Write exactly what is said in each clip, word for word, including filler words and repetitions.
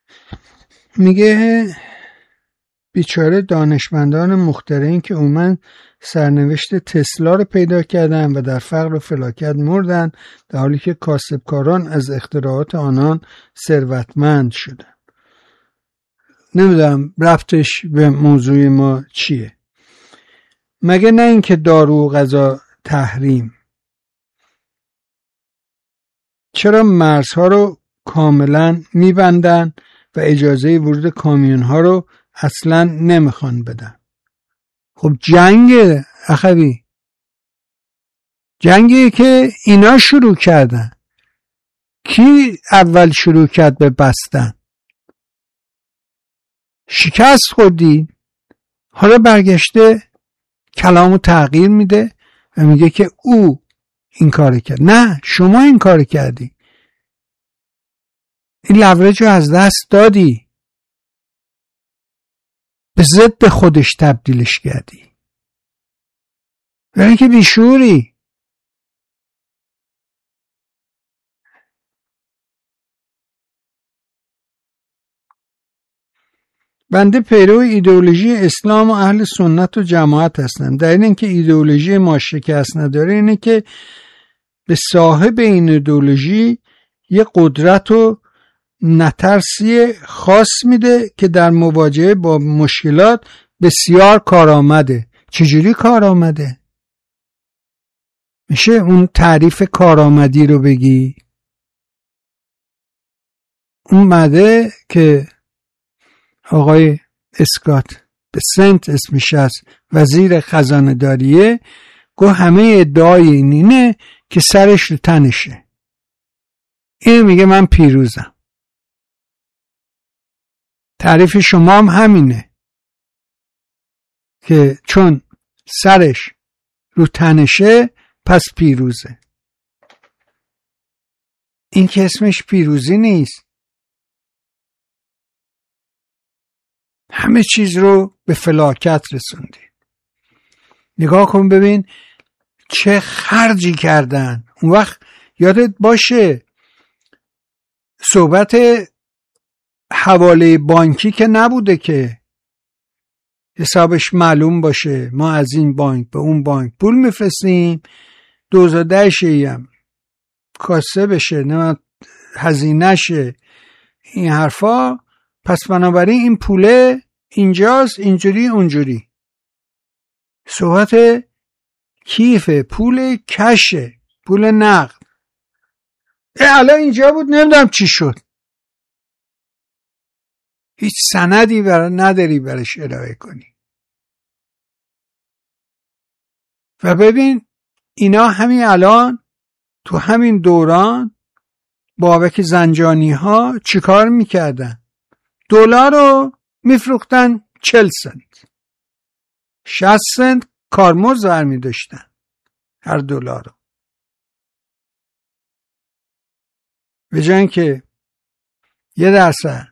میگه بیچاره دانشمندان مخترعین که اومن سرنوشت تسلا رو پیدا کردن و در فقر و فلاکت مردن، در حالی که کاسبکاران از اختراعات آنان ثروتمند شدن. نمیدونم ربطش به موضوع ما چیه. مگه نه اینکه دارو و غذا تحریم؟ چرا مرزها رو کاملا میبندن و اجازه ورود کامیون ها رو اصلا نمیخوان بدن؟ خب جنگ اخوی، جنگی که اینا شروع کردن. کی اول شروع کرد به بستن؟ شکست خوردی، حالا برگشته کلامو تغییر میده و میگه که او این کار کرد. نه، شما این کار کردی، این لورج رو از دست دادی، به ضد خودش تبدیلش کردی، برای که بیشوری. بنده پیرو ایدئولوژی اسلام و اهل سنت و جماعت هستم. در این که ایدئولوژی ما شکست نداره اینه که به صاحب این ایدئولوژی یه قدرت و نترسی خاص میده که در مواجهه با مشکلات بسیار کارآمده. چجوری کارآمده؟ میشه اون تعریف کارآمدی رو بگی؟ اون مده که آقای اسکات به سنت اسمش هست، وزیر خزانه داریه، گو همه ادعای این اینه که سرش رو تنشه. این میگه من پیروزم. تعریف شما هم همینه که چون سرش رو تنشه پس پیروزه. این که اسمش پیروزی نیست. همه چیز رو به فلاکت رسوندی. نگاه کن ببین چه خرجی کردن. اون وقت یادت باشه صحبت حواله بانکی که نبوده که حسابش معلوم باشه، ما از این بانک به اون بانک پول میفرستیم، دوزده شیم کاسه بشه، نه هزینه شه، این حرفا. پس بنابراین این پوله اینجاست، اینجوری اونجوری. صحبت کیفه، پول کشه، پول نقد. الان اینجا بود نمیدونم چی شد. هیچ سندی برای نداری برش ارائه کنی. و ببین اینا همین الان تو همین دوران بابک زنجانی ها چیکار میکردن؟ دلار رو میفروختن چل سنت، شصت سنت کارمزد برمی داشتن هر دلار رو. به جای اینکه یه درصد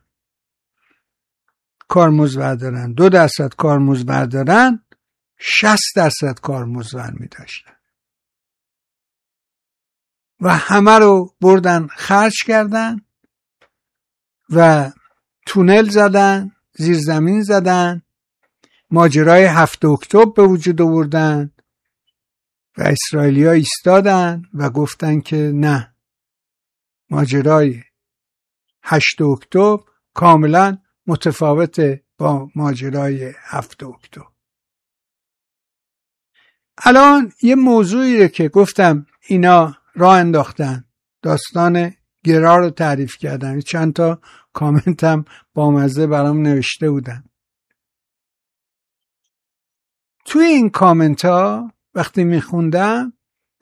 کارمزد بردارن، دو درصد کارمزد بردارن، شصت درصد کارمزد برمی داشتن و همه رو بردن خرج کردن و تونل زدن، زیرزمین زدن، ماجرای هفت اکتبر به وجود آوردن و اسرائیلی‌ها ایستادن و گفتن که نه، ماجرای هشت اکتبر کاملا متفاوته با ماجرای هفت اکتبر. الان یه موضوعی که گفتم اینا راه انداختن، داستان گرا رو تعریف کردن. چند تا کامنت هم با مزه برام نوشته بودن. توی این کامنت ها وقتی میخوندم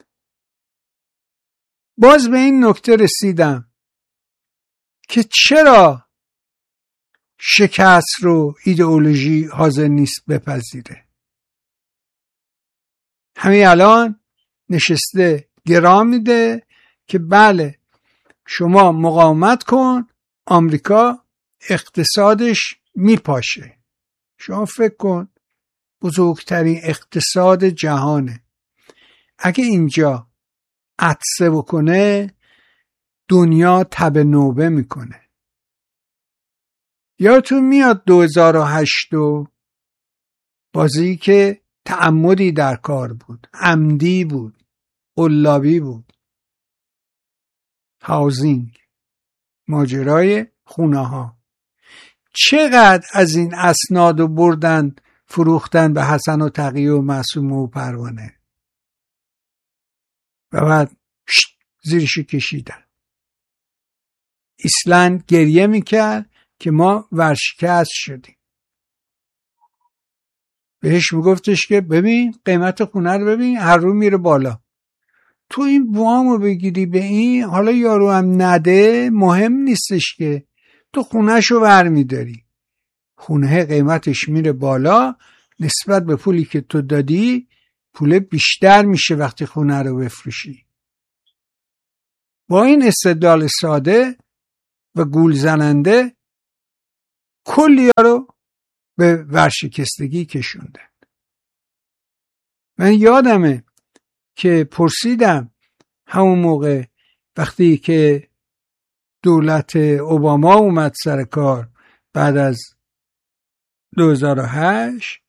باز به این نکته رسیدم که چرا شکست رو ایدئولوژی حاضر نیست بپذیره. همین الان نشسته گرا میده که بله شما مقاومت کن، آمریکا اقتصادش میپاشه. شما فکر کن بزرگترین اقتصاد جهانه، اگه اینجا عطسه بکنه دنیا تب نوبه میکنه. یادتون میاد دو هزار و هشت و بازی که تعمدی در کار بود، عمدی بود، قلابی بود. هاوزینگ، ماجرای خونه ها. چقدر از این اسناد رو بردن فروختن به حسن و تقی و معصومه و پروانه و بعد زیرش کشیدن. ایسلند گریه میکرد که ما ورشکست شدیم. بهش میگفتش که ببین قیمت خونه رو ببین، هر رو میره بالا، تو این وامو بگیری به این، حالا یارو هم نده مهم نیستش که تو خونهشو برمیداری، خونه قیمتش میره بالا، نسبت به پولی که تو دادی پول بیشتر میشه وقتی خونه رو بفروشی. با این استدلال ساده و گول زننده کلی ها رو به ورشکستگی کشوندن. من یادمه که پرسیدم همون موقع وقتی که دولت اوباما اومد سر کار بعد از دو هزار و هشت،